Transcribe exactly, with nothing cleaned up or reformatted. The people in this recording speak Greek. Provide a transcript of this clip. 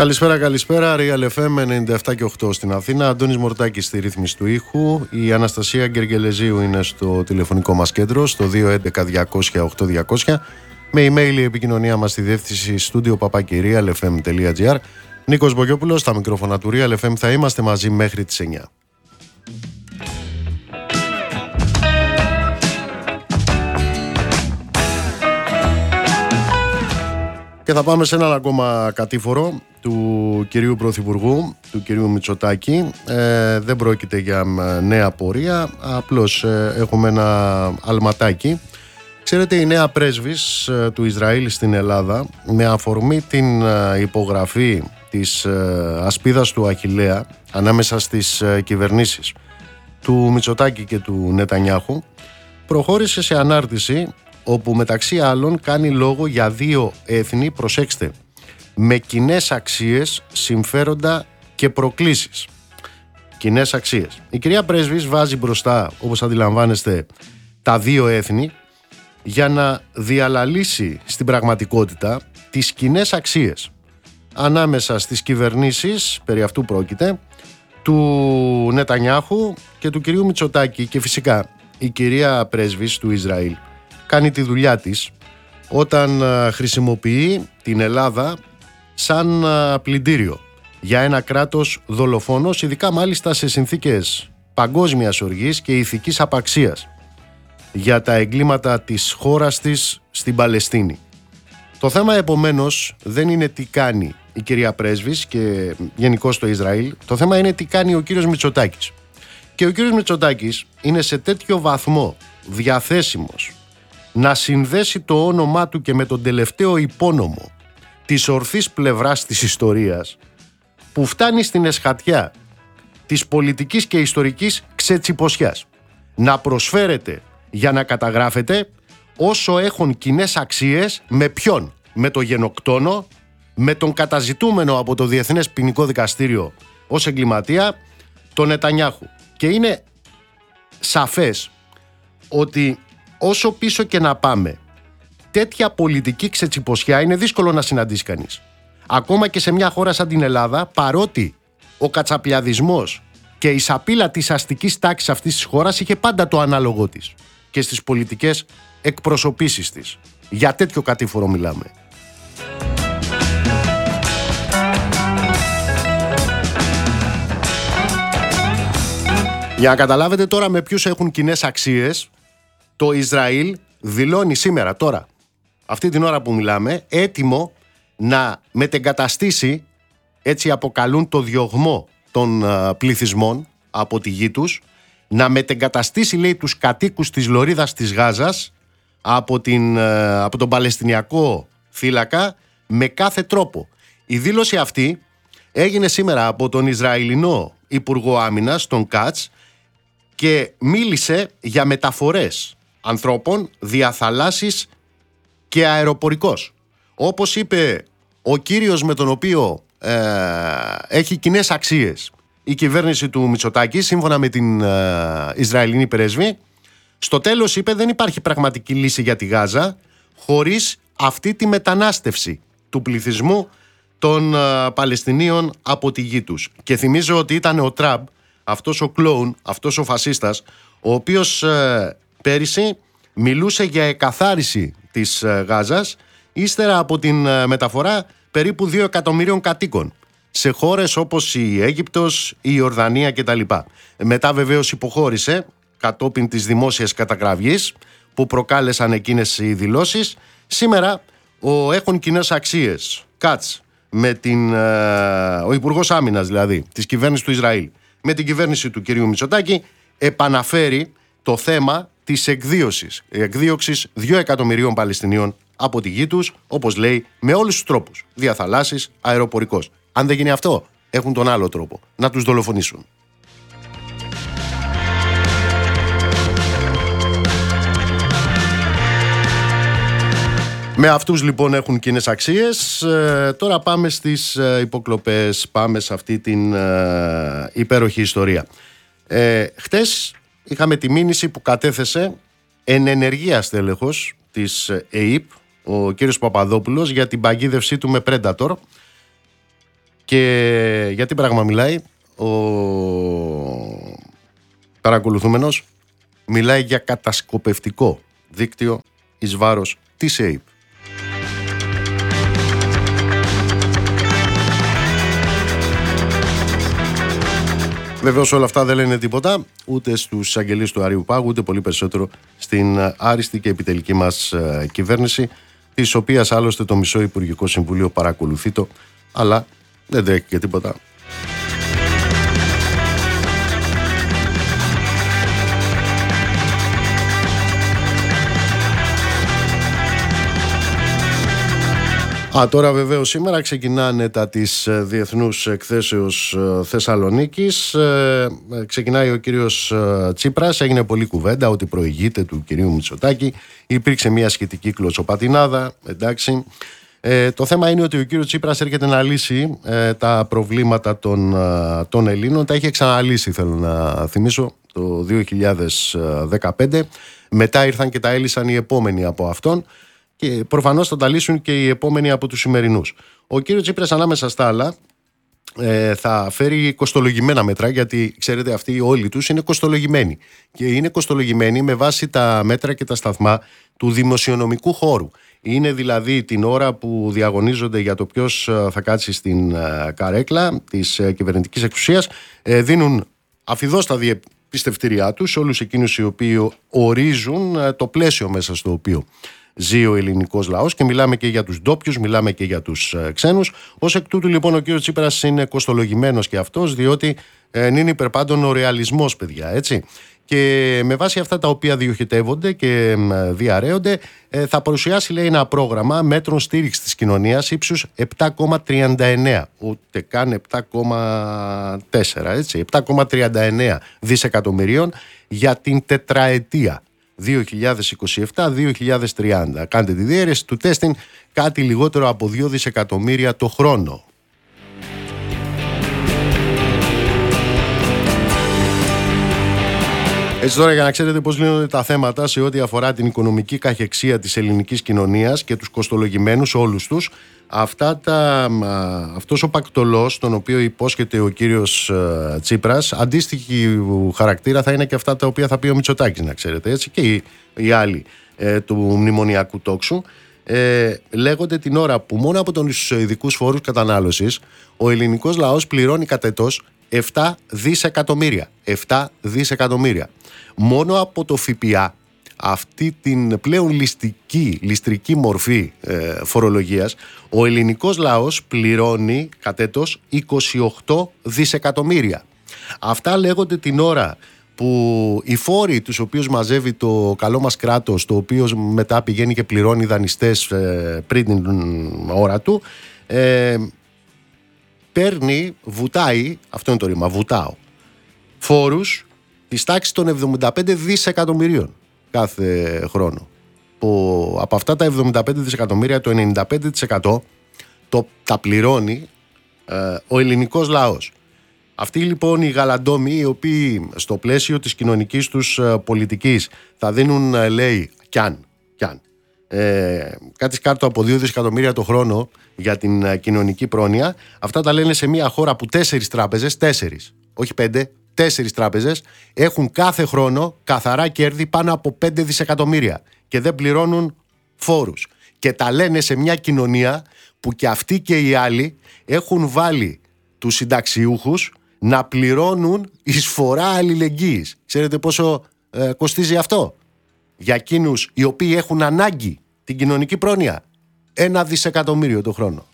Καλησπέρα, καλησπέρα. Real εφ εμ ενενήντα επτά και οκτώ στην Αθήνα. Αντώνης Μορτάκης στη ρύθμιση του ήχου. Η Αναστασία Γκεργελεζίου είναι στο τηλεφωνικό μας κέντρο, στο δύο έντεκα διακόσια οκτώ διακόσια. Με email η επικοινωνία μας στη διεύθυνση studio παπάκι real f m τελεία g r. Νίκος Μπογιόπουλος, στα μικρόφωνα του Real εφ εμ. Θα είμαστε μαζί μέχρι τις εννιά. Και θα πάμε σε έναν ακόμα κατήφορο του κυρίου Πρωθυπουργού, του κυρίου Μητσοτάκη. Ε, δεν πρόκειται για νέα πορεία, απλώς ε, έχουμε ένα αλματάκι. Ξέρετε, η νέα πρέσβης ε, του Ισραήλ στην Ελλάδα, με αφορμή την ε, υπογραφή της ε, ασπίδας του Αχιλλέα ανάμεσα στις ε, κυβερνήσεις του Μητσοτάκη και του Νετανιάχου, προχώρησε σε ανάρτηση όπου μεταξύ άλλων κάνει λόγο για δύο έθνη, προσέξτε, με κοινές αξίες, συμφέροντα και προκλήσεις. Κοινές αξίες. Η κυρία Πρέσβης βάζει μπροστά, όπως αντιλαμβάνεστε, τα δύο έθνη για να διαλαλήσει στην πραγματικότητα τις κοινές αξίες ανάμεσα στις κυβερνήσεις, περί αυτού πρόκειται, του Νετανιάχου και του κυρίου Μητσοτάκη. Και φυσικά η κυρία Πρέσβης του Ισραήλ κάνει τη δουλειά της όταν χρησιμοποιεί την Ελλάδα σαν πλυντήριο για ένα κράτος δολοφόνος, ειδικά μάλιστα σε συνθήκες παγκόσμιας οργής και ηθικής απαξίας για τα εγκλήματα της χώρας της στην Παλαιστίνη. Το θέμα επομένως δεν είναι τι κάνει η κυρία Πρέσβης και γενικώς το Ισραήλ, το θέμα είναι τι κάνει ο κύριος Μητσοτάκης. Και ο κύριος Μητσοτάκης είναι σε τέτοιο βαθμό διαθέσιμος να συνδέσει το όνομά του και με τον τελευταίο υπόνομο της ορθής πλευράς της ιστορίας, που φτάνει στην εσχατιά της πολιτικής και ιστορικής ξετσιποσιάς να προσφέρεται για να καταγράφεται όσο έχουν κοινές αξίες με ποιον? Με το γενοκτόνο, με τον καταζητούμενο από το Διεθνές Ποινικό Δικαστήριο ως εγκληματία, τον Νετανιάχου. Και είναι σαφές ότι όσο πίσω και να πάμε, τέτοια πολιτική ξετσιποσιά είναι δύσκολο να συναντήσει κανείς. Ακόμα και σε μια χώρα σαν την Ελλάδα, παρότι ο κατσαπλιαδισμός και η σαπίλα της αστικής τάξης αυτής της χώρας είχε πάντα το ανάλογό της και στις πολιτικές εκπροσωπήσεις της. Για τέτοιο κατήφορο μιλάμε. Για να καταλάβετε τώρα με ποιους έχουν κοινές αξίες, το Ισραήλ δηλώνει σήμερα, τώρα, αυτή την ώρα που μιλάμε, έτοιμο να μετεγκαταστήσει, έτσι αποκαλούν το διωγμό των uh, πληθυσμών από τη γη τους, να μετεγκαταστήσει, λέει, τους κατοίκους της Λωρίδας της Γάζας από, την, uh, από τον Παλαιστινιακό θύλακα με κάθε τρόπο. Η δήλωση αυτή έγινε σήμερα από τον Ισραηλινό Υπουργό Άμυνας, τον Κάτς, και μίλησε για μεταφορές ανθρώπων διαθαλάσσης και αεροπορικός. Όπως είπε ο κύριος με τον οποίο ε, έχει κοινές αξίες η κυβέρνηση του Μητσοτάκη, σύμφωνα με την ε, Ισραηλινή πρέσβη, στο τέλος είπε δεν υπάρχει πραγματική λύση για τη Γάζα χωρίς αυτή τη μετανάστευση του πληθυσμού των ε, Παλαιστινίων από τη γη τους. Και θυμίζω ότι ήταν ο Τραμπ, αυτός ο κλόουν, αυτός ο φασίστας, ο οποίος ε, πέρυσι μιλούσε για εκαθάριση της ε, Γάζας ύστερα από την ε, μεταφορά περίπου δύο εκατομμυρίων κατοίκων σε χώρες όπως η Αίγυπτος, η Ιορδανία κτλ. Μετά βεβαίως υποχώρησε κατόπιν της δημόσιας κατακραυγής που προκάλεσαν εκείνες οι δηλώσεις. Σήμερα ο έχουν κοινές αξίες Κάτς με την, ε, ο Υπουργός Άμυνας δηλαδή της κυβέρνησης του Ισραήλ με την κυβέρνηση του κυρίου Μητσοτάκη επαναφέρει το θέμα της εκδίωσης, εκδίωξης δύο εκατομμυρίων Παλαιστινίων από τη γη τους, όπως λέει, με όλους τους τρόπους, διαθαλάσσης, αεροπορικός. Αν δεν γίνει αυτό, έχουν τον άλλο τρόπο, να τους δολοφονήσουν. Με αυτούς λοιπόν έχουν κοινές αξίες. Ε, τώρα πάμε στις ε, υποκλοπές, πάμε σε αυτή την ε, υπέροχη ιστορία. Ε, χτες είχαμε τη μήνυση που κατέθεσε εν ενεργεία στέλεχος της ΕΙΠ, ο κύριος Παπαδόπουλος, για την παγίδευσή του με Predator. Και για τι πράγμα μιλάει? Ο παρακολουθούμενος μιλάει για κατασκοπευτικό δίκτυο εις βάρος της ΕΕΠ. Βεβαίως όλα αυτά δεν λένε τίποτα ούτε στους αγγελείς του Αριού Πάγου, ούτε πολύ περισσότερο στην άριστη και επιτελική μας κυβέρνηση, της οποίας άλλωστε το μισό Υπουργικό Συμβούλιο παρακολουθεί το, αλλά δεν τρέχει και τίποτα. Α, τώρα βεβαίως σήμερα ξεκινάνε τα της Διεθνούς Εκθέσεως Θεσσαλονίκης. Ε, ξεκινάει ο κύριος Τσίπρας, έγινε πολλή κουβέντα ότι προηγείται του κυρίου Μητσοτάκη. Υπήρξε μια σχετική κλωτσοπατινάδα, εντάξει. Ε, το θέμα είναι ότι ο κύριος Τσίπρας έρχεται να λύσει ε, τα προβλήματα των, ε, των Ελλήνων. Τα είχε ξαναλύσει, θέλω να θυμίσω, το δύο χιλιάδες δεκαπέντε. Μετά ήρθαν και τα έλυσαν οι επόμενοι από αυτόν. Και προφανώς θα τα λύσουν και οι επόμενοι από τους σημερινούς. Ο κύριος Τσίπρας, ανάμεσα στα άλλα, ε, θα φέρει κοστολογημένα μέτρα, γιατί ξέρετε αυτοί όλοι τους είναι κοστολογημένοι. Και είναι κοστολογημένοι με βάση τα μέτρα και τα σταθμά του δημοσιονομικού χώρου. Είναι δηλαδή την ώρα που διαγωνίζονται για το ποιος θα κάτσει στην καρέκλα της κυβερνητικής εξουσίας, ε, δίνουν αφιδώς τα διεπιστευτήριά τους σε όλους εκείνους οι οποίοι ορίζουν το πλαίσιο μέσα στο οποίο ζει ο ελληνικός λαός, και μιλάμε και για τους ντόπιους, μιλάμε και για τους ε, ξένους. Ως εκ τούτου λοιπόν ο κ. Τσίπρας είναι κοστολογημένος και αυτός, διότι ε, είναι υπερπάντων ο ρεαλισμός, παιδιά, έτσι. Και με βάση αυτά τα οποία διοχετεύονται και ε, διαρρέονται, ε, θα παρουσιάσει, λέει, ένα πρόγραμμα μέτρων στήριξης της κοινωνίας ύψους επτά κόμμα τριάντα εννέα, ούτε καν επτά κόμμα τέσσερα, έτσι, επτά κόμμα τριάντα εννέα δισεκατομμυρίων για την τετραετία δύο χιλιάδες είκοσι επτά με δύο χιλιάδες τριάντα. Κάντε τη διαίρεση του τέστην, κάτι λιγότερο από δύο δισεκατομμύρια το χρόνο. Έτσι τώρα, για να ξέρετε πώς λύνονται τα θέματα σε ό,τι αφορά την οικονομική καχεξία της ελληνικής κοινωνίας και τους κοστολογημένους όλους τους, αυτά τα, αυτός ο πακτολός τον οποίο υπόσχεται ο κύριος Τσίπρας, αντίστοιχη χαρακτήρα θα είναι και αυτά τα οποία θα πει ο Μητσοτάκης, να ξέρετε, έτσι, και οι, οι άλλοι ε, του μνημονιακού τόξου. Ε, λέγονται την ώρα που μόνο από τους ειδικούς φόρους κατανάλωσης ο ελληνικός λαός πληρώνει κατ' έτος επτά δισεκατομμύρια. επτά δισεκατομμύρια. Μόνο από το ΦΠΑ, αυτή την πλέον ληστική, ληστρική μορφή ε, φορολογίας, ο ελληνικός λαός πληρώνει κατ' έτος είκοσι οκτώ δισεκατομμύρια. Αυτά λέγονται την ώρα που οι φόροι τους οποίους μαζεύει το καλό μας κράτος, το οποίο μετά πηγαίνει και πληρώνει δανειστές ε, πριν την ώρα του, ε, παίρνει, βουτάει, αυτό είναι το ρήμα, βουτάω, φόρους της τάξης των εβδομήντα πέντε δισεκατομμυρίων κάθε χρόνο. Που από αυτά τα εβδομήντα πέντε δισεκατομμύρια, το ενενήντα πέντε τοις εκατό το, τα πληρώνει ε, ο ελληνικός λαός. Αυτοί λοιπόν οι γαλαντόμοι, οι οποίοι στο πλαίσιο της κοινωνικής τους ε, πολιτικής θα δίνουν, ε, λέει, κι αν, κι αν ε, κάτι κάτω από δύο δισεκατομμύρια το χρόνο για την ε, κοινωνική πρόνοια, αυτά τα λένε σε μια χώρα που τέσσερις τράπεζες, τέσσερις, όχι πέντε, τέσσερις τράπεζες έχουν κάθε χρόνο καθαρά κέρδη πάνω από πέντε δισεκατομμύρια και δεν πληρώνουν φόρους. Και τα λένε σε μια κοινωνία που και αυτοί και οι άλλοι έχουν βάλει τους συνταξιούχους να πληρώνουν εισφορά αλληλεγγύης. Ξέρετε πόσο ε, κοστίζει αυτό? Για εκείνους οι οποίοι έχουν ανάγκη την κοινωνική πρόνοια, ένα δισεκατομμύριο το χρόνο.